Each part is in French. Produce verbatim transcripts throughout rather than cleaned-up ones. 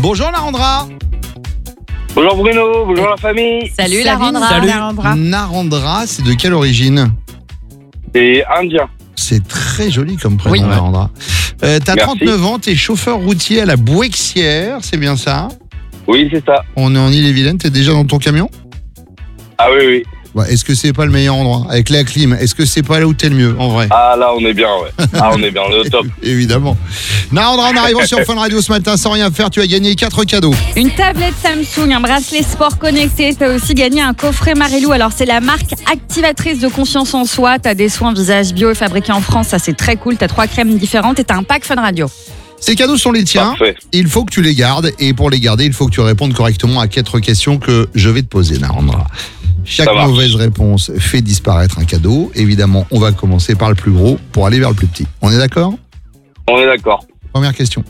Bonjour Narendra. Bonjour Bruno, bonjour la famille. Salut, Salut, Narendra. Salut. Narendra. Narendra, c'est de quelle origine? C'est indien. C'est très joli comme prénom, Oui. Narendra. Euh, t'as Merci. trente-neuf ans, t'es chauffeur routier à la Bouexière, c'est bien ça? Oui, c'est ça. On est en Ille-et-Vilaine, t'es déjà dans ton camion? Ah oui, oui. Ouais, est-ce que c'est pas le meilleur endroit? Avec la clim, est-ce que c'est pas là où t'es le mieux, en vrai? Ah là, on est bien, ouais. Ah, on est bien, on est au top. Évidemment. Narendra, en arrivant sur Fun Radio ce matin, sans rien faire, tu as gagné quatre cadeaux. Une tablette Samsung, un bracelet sport connecté. Tu as aussi gagné un coffret Marilou. Alors, c'est la marque activatrice de confiance en soi. Tu as des soins visage bio et fabriqués en France. Ça, c'est très cool. Tu as trois crèmes différentes et tu as un pack Fun Radio. Ces cadeaux sont les tiens. Parfait. Il faut que tu les gardes. Et pour les garder, il faut que tu répondes correctement à quatre questions que je vais te poser, Narendra. Chaque Ça marche. mauvaise réponse fait disparaître un cadeau. Évidemment, on va commencer par le plus gros pour aller vers le plus petit. On est d'accord? On est d'accord. Première question.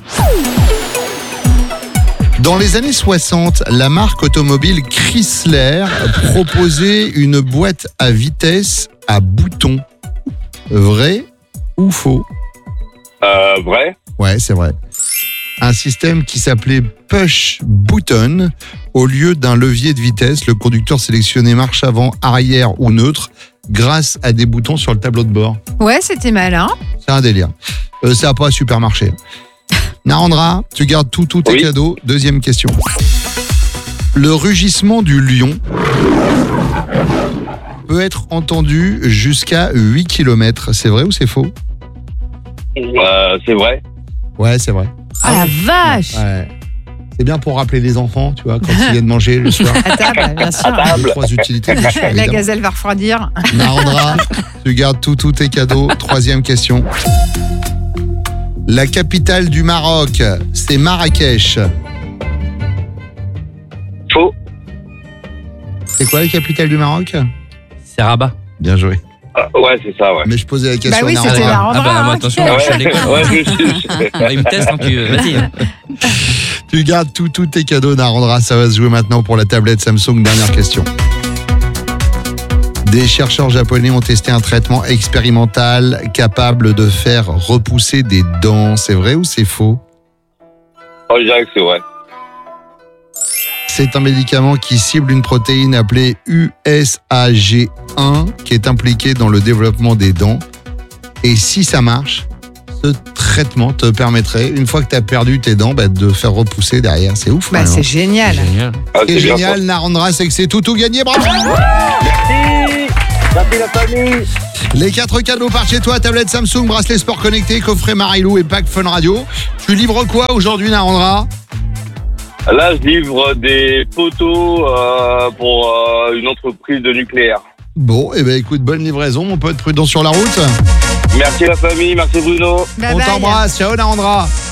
Dans les années soixante, la marque automobile Chrysler proposait une boîte à vitesse à boutons. Vrai ou faux? Euh, vrai? Ouais, c'est vrai. Un système qui s'appelait push button. Au lieu d'un levier de vitesse, le conducteur sélectionnait marche avant, arrière ou neutre grâce à des boutons sur le tableau de bord. Ouais, c'était malin. C'est un délire. Euh, ça n'a pas super marché. Narendra, tu gardes tout, tous tes Oui. cadeaux. Deuxième question. Le rugissement du lion peut être entendu jusqu'à huit kilomètres. C'est vrai ou c'est faux? Euh, c'est vrai. Ouais, c'est vrai. Ah la vache. Ouais. C'est bien pour rappeler les enfants, tu vois, quand ils viennent manger le soir. À table, bien sûr. À table. Les trois utilités, bien sûr, La évidemment. gazelle va refroidir. Narendra, tu gardes tout, tous tes cadeaux. Troisième question. La capitale du Maroc, c'est Marrakech. Faux. C'est quoi la capitale du Maroc? C'est Rabat. Bien joué. Ah, ouais, c'est ça, ouais. Mais je posais la Bah question oui, à c'était Narendra. Narendra. Ah bah, moi, hein. attention, Ah je suis à ouais, l'écoute. ouais, je- je- Il me teste, hein, tu... vas-y. hein. Tu gardes tout, tous tes cadeaux, Narendra. Ça va se jouer maintenant pour la tablette Samsung. Dernière question. Des chercheurs japonais ont testé un traitement expérimental capable de faire repousser des dents. C'est vrai ou c'est faux? Oh, je dirais que c'est vrai. C'est un médicament qui cible une protéine appelée U S A G un qui est impliquée dans le développement des dents. Et si ça marche, ce traitement te permettrait, une fois que tu as perdu tes dents, bah, de faire repousser derrière. C'est ouf. Bah, quand même, c'est hein. génial. Génial. Ah, Ce qui est c'est bien, génial, Narendra, c'est que c'est tout tout gagné. Bravo! Merci. Merci la famille. Les quatre cadeaux partent chez toi, tablette Samsung, bracelet sport connecté, coffret Marilou et pack Fun Radio. Tu livres quoi aujourd'hui, Narendra? Là, je livre des photos euh, pour euh, une entreprise de nucléaire. Bon, eh ben écoute, bonne livraison, mon pote, prudent sur la route. Merci la famille, merci Bruno. Bye On bye. t'embrasse, ciao Narendra.